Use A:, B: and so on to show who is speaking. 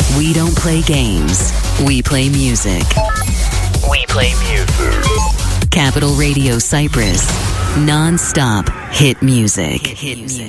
A: We don't play games. We play music. We play music. Capital Radio Cyprus. Non-stop hit music.